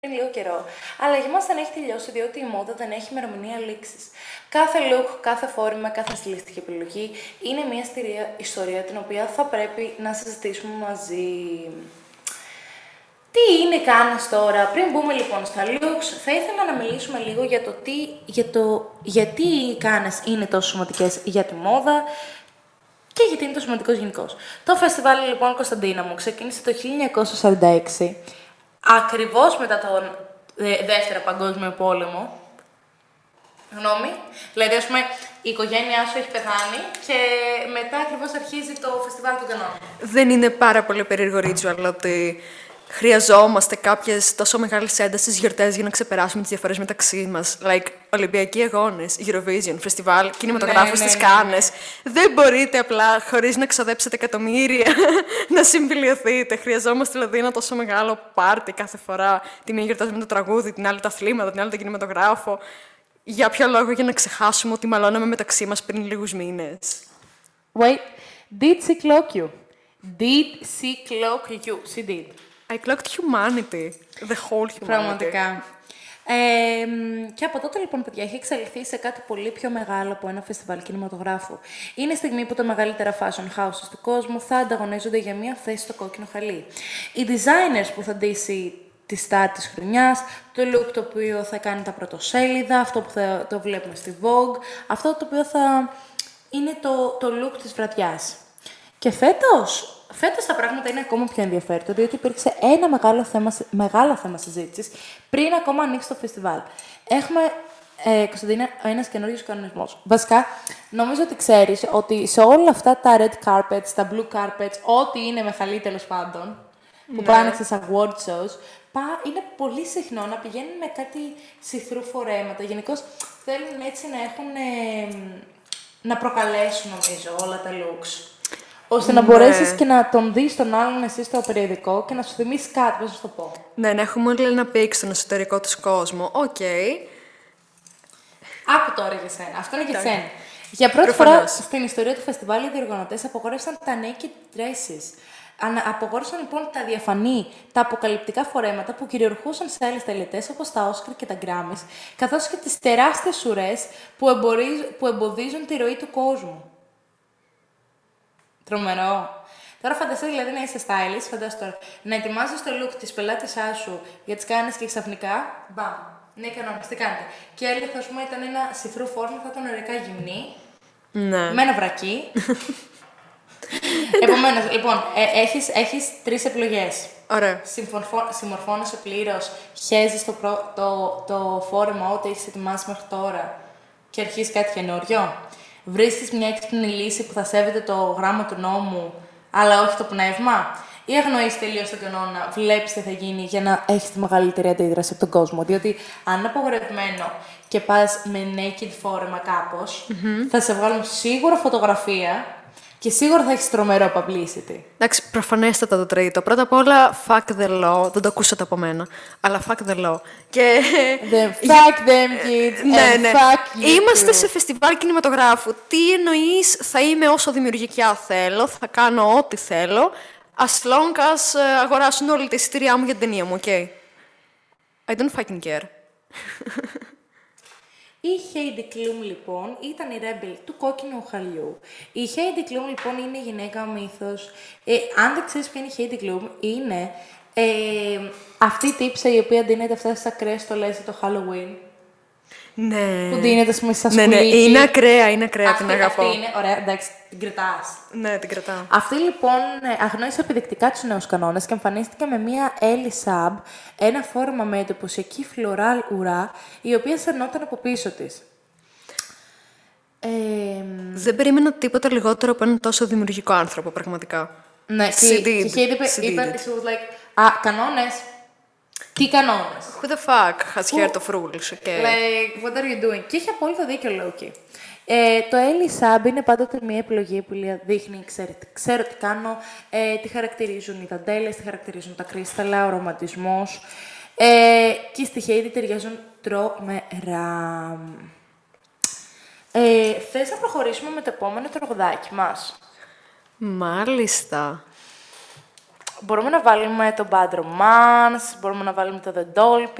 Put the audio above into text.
πριν λίγο καιρό, αλλά για μας δεν έχει τελειώσει διότι η μόδα δεν έχει ημερομηνία λήξης. Κάθε look, κάθε φόρμα, κάθε στιλιστική επιλογή είναι μια ιστορία την οποία θα πρέπει να συζητήσουμε μαζί. Τι είναι οι κάνες τώρα? Πριν μπούμε λοιπόν στα looks, θα ήθελα να μιλήσουμε λίγο για γιατί οι κάνες είναι τόσο σημαντικές για τη μόδα και γιατί είναι τόσο σημαντικός γενικώς. Το φεστιβάλ λοιπόν Κωνσταντίνα μου ξεκίνησε το 1946, ακριβώς μετά τον Δεύτερο Παγκόσμιο Πόλεμο. Γνώμη. Δηλαδή, ας πούμε, η οικογένειά σου έχει πεθάνει και μετά ακριβώς αρχίζει το φεστιβάλ του Κανών. Δεν είναι πάρα πολύ περίεργο ritual ότι χρειαζόμαστε κάποιες τόσο μεγάλες έντασες γιορτές για να ξεπεράσουμε τις διαφορές μεταξύ μας. Like, Ολυμπιακοί Αγώνες, Eurovision, φεστιβάλ, κινηματογράφο στις Κάνες. Δεν μπορείτε απλά, χωρίς να ξοδέψετε εκατομμύρια, να συμφιλειωθείτε. Χρειαζόμαστε δηλαδή ένα τόσο μεγάλο πάρτι κάθε φορά. Τη μία γιορτάζουμε το τραγούδι, την άλλη τα αθλήματα, την άλλη τον κινηματογράφο. Για ποιο λόγο? Για να ξεχάσουμε ότι μαλώναμε μεταξύ μας πριν λίγους μήνες. Wait, did she clock you? Did she clock you? She did. I clocked humanity. The whole humanity. Πραγματικά. Και από τότε λοιπόν, παιδιά, έχει εξελιχθεί σε κάτι πολύ πιο μεγάλο από ένα φεστιβάλ κινηματογράφου. Είναι στιγμή που τα μεγαλύτερα fashion houses του κόσμου θα ανταγωνίζονται για μία θέση στο κόκκινο χαλί. Οι designers που θα ντύσει τη στάρ της χρονιάς, το look το οποίο θα κάνει τα πρωτοσέλιδα, αυτό που θα το βλέπουμε στη Vogue, αυτό το οποίο θα είναι το look της βραδιάς. Και φέτος τα πράγματα είναι ακόμα πιο ενδιαφέροντα, διότι υπήρξε ένα μεγάλο θέμα συζήτησης πριν ακόμα ανοίξει το φεστιβάλ. Έχουμε, Κωνσταντίνα, ένας καινούριος κανονισμός. Βασικά, νομίζω ότι ξέρεις ότι σε όλα αυτά τα red carpets, τα blue carpets, ό,τι είναι με χαλί τέλος πάντων, που πάνε στις award shows, είναι πολύ συχνό να πηγαίνουν με κάτι see-through φορέματα. Γενικώς θέλουν έτσι να έχουν, να προκαλέσουν, νομίζω, όλα τα looks. Ώστε να μπορέσεις και να τον δεις τον άλλον εσύ στο περιοδικό και να σου θυμίσει κάτι, πώς να σου το πω. Ναι, να έχουμε όλοι ένα πικ στον εσωτερικό τους κόσμο. Οκ. Άκου τώρα για σένα. Αυτό είναι για σένα. Για πρώτη φορά στην ιστορία του φεστιβάλ, οι διοργανωτές απογόρευσαν τα naked dresses. Απογόρευσαν λοιπόν τα διαφανή, τα αποκαλυπτικά φορέματα που κυριαρχούσαν σε άλλες τελετές όπως τα Όσκαρ και τα Γκράμις, καθώς και τις τεράστιες ουρές που εμποδίζουν τη ροή του κόσμου. Τρομερό. Τώρα φανταστείτε δηλαδή να είσαι stylist, φανταστείτε τώρα, να ετοιμάζεις το look της πελάτησάς σου για τις Κάνες και ξαφνικά, μπαμ, ναι, κανόνες, τι κάνετε. Και έλεγχα, ας πούμε, ήταν ένα see-through φόρμα, θα ήταν ωριακά γυμνή, με ένα βρακί. Επομένως, λοιπόν, έχεις τρεις επιλογές. Ωραία. Συμμορφώνεσαι πλήρως, χέζεις το φόρεμα ό,τι έχεις ετοιμάσει μέχρι τώρα και αρχίζεις κάτι καινούριο. Βρίσκεις μια έξυπνη λύση που θα σέβεται το γράμμα του νόμου, αλλά όχι το πνεύμα. Ή αγνοείς τελείως τον κανόνα, βλέπεις τι θα γίνει για να έχεις τη μεγαλύτερη αντίδραση από τον κόσμο. Διότι αν είναι απογορευμένο και πας με naked φόρεμα κάπως, θα σε βγάλουν σίγουρα φωτογραφία και σίγουρα θα έχεις τρομερό publicity. Εντάξει, προφανέστατα το τρίτο. Πρώτα απ' όλα, fuck the law. Δεν το ακούσατε από μένα. Αλλά fuck the law. Και... fuck them kids and fuck you. Είμαστε σε φεστιβάλ κινηματογράφου. Τι εννοείς? Θα είμαι όσο δημιουργικά θέλω, θα κάνω ό,τι θέλω, as long as αγοράσουν όλοι τα εισιτήριά μου για την ταινία μου, ok? I don't fucking care. Η Heidi Klum, λοιπόν, ήταν η Rebel του κόκκινου χαλιού. Η Heidi Klum, λοιπόν, είναι η γυναίκα μύθος. Αν δεν ξέρεις ποια είναι η Heidi Klum, είναι αυτή η τύψα η οποία δίνεται αυτές τις ακραίες στολές το Halloween. Ναι. Που δίνεται στα σκουλίκι. Ναι, είναι ακραία, την αγαπώ. Αυτή είναι, ωραία, εντάξει, την κρατάς. Ναι, την κρατάω. Αυτή λοιπόν αγνόησε επιδεικτικά τους νέους κανόνες και εμφανίστηκε με μία Ellie Saab, ένα φόρμα με εντυπωσιακή φλωράλ ουρά, η οποία σερνόταν από πίσω της. Δεν περίμενα τίποτα λιγότερο από έναν τόσο δημιουργικό άνθρωπο, πραγματικά. Ναι, και η Heidi είπε, she was like, κανόνες. Τι κανόνες? Who the fuck has heard of rules, okay? Like, what are you doing? Και έχει απόλυτο δίκιο, Loki. Το Ellie Saab είναι πάντοτε μια επιλογή που δείχνει, ξέρω τι κάνω, τι χαρακτηρίζουν οι δαντέλες, τι χαρακτηρίζουν τα κρίσταλα, ο ρομαντισμός. Και στη Heidi ταιριάζουν τρομερά. Θες να προχωρήσουμε με το επόμενο τραγουδάκι μας? Μάλιστα. Μπορούμε να βάλουμε το Bad Romance, μπορούμε να βάλουμε το The Dolphin.